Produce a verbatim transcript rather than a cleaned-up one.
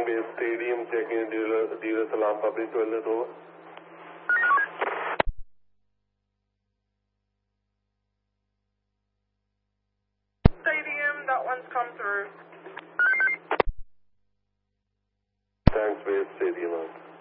Reading Base Stadium, checking in dealer, dealer Salam Public Toilet, over. Stadium, that one's come through. Thanks, Base Stadium.